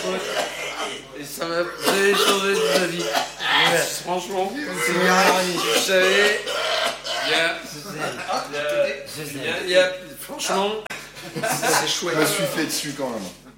Et ça m'a changé de ma vie. Franchement, C'est bien rami. vous savez, il y a franchement, c'est chouette. Je me suis fait dessus quand même.